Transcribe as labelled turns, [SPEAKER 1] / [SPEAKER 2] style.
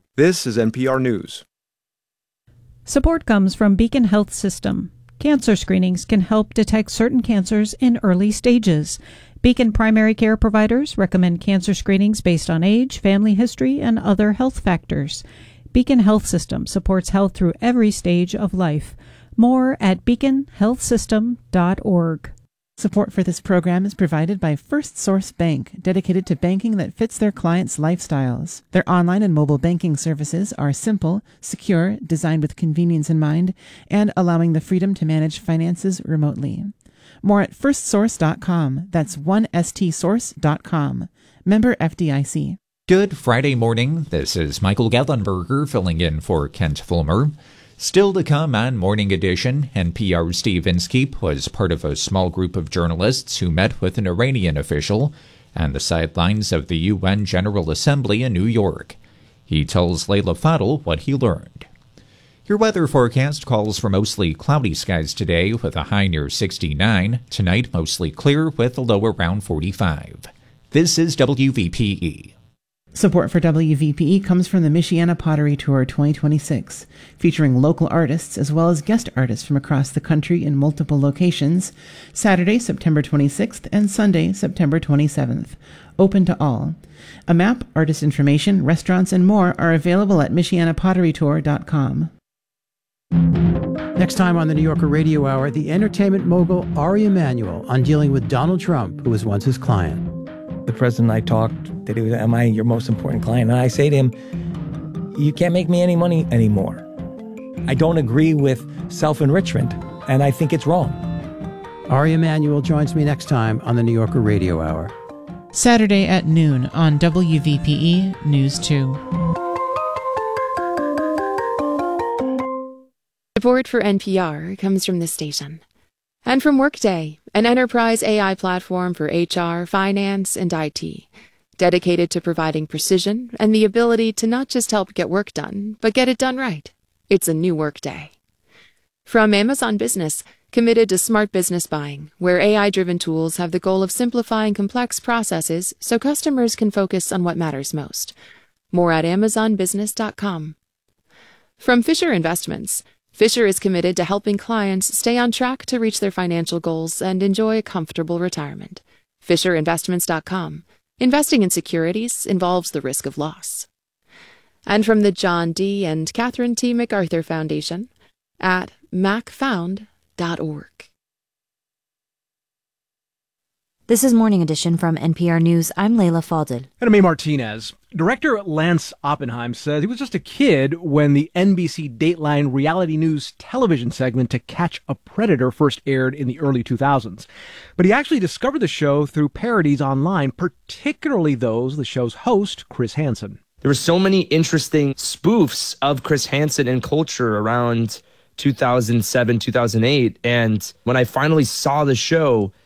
[SPEAKER 1] This is NPR News.
[SPEAKER 2] Support comes from Beacon Health System. Cancer screenings can help detect certain cancers in early stages. Beacon primary care providers recommend cancer screenings based on age, family history, and other health factors. Beacon Health System supports health through every stage of life. More at beaconhealthsystem.org.
[SPEAKER 3] Support for this program is provided by First Source Bank, dedicated to banking that fits their clients' lifestyles. Their online and mobile banking services are simple, secure, designed with convenience in mind, and allowing the freedom to manage finances remotely. More at firstsource.com. That's 1stsource.com. Member FDIC.
[SPEAKER 4] Good Friday morning. This is Michael Gellenberger filling in for Kent Fulmer. Still to come on Morning Edition, NPR's Steve Inskeep was part of a small group of journalists who met with an Iranian official on the sidelines of the UN General Assembly in New York. He tells Layla Fadel what he learned. Your weather forecast calls for mostly cloudy skies today with a high near 69. Tonight, mostly clear with a low around 45. This is WVPE.
[SPEAKER 3] Support for WVPE comes from the Michiana Pottery Tour 2026, featuring local artists as well as guest artists from across the country in multiple locations, Saturday, September 26th and Sunday, September 27th. Open to all. A map, artist information, restaurants, and more are available at MichianaPotteryTour.com.
[SPEAKER 5] Next time on the New Yorker Radio Hour, the entertainment mogul Ari Emanuel on dealing with Donald Trump, who was once his client.
[SPEAKER 6] The president and I talked, that he was, am I your most important client? And I say to him, you can't make me any money anymore. I don't agree with self-enrichment, and I think it's wrong.
[SPEAKER 5] Ari Emanuel joins me next time on the New Yorker Radio Hour.
[SPEAKER 3] Saturday at noon on WVPE News 2.
[SPEAKER 7] Support for NPR comes from this station. And from Workday, an enterprise AI platform for HR, finance, and IT, dedicated to providing precision and the ability to not just help get work done, but get it done right. It's a new Workday. From Amazon Business, committed to smart business buying, where AI-driven tools have the goal of simplifying complex processes so customers can focus on what matters most. More at amazonbusiness.com. From Fisher Investments, Fisher is committed to helping clients stay on track to reach their financial goals and enjoy a comfortable retirement. FisherInvestments.com. Investing in securities involves the risk of loss. And from the John D. and Catherine T. MacArthur Foundation at macfound.org.
[SPEAKER 8] This is Morning Edition from NPR News. I'm Layla Fadel.
[SPEAKER 9] And I'm A. Martinez. Director Lance Oppenheim says he was just a kid when the NBC Dateline reality news television segment To Catch a Predator first aired in the early 2000s. But he actually discovered the show through parodies online, particularly those of the show's host, Chris Hansen.
[SPEAKER 10] There were so many interesting spoofs of Chris Hansen in culture around 2007, 2008. And when I finally saw the show,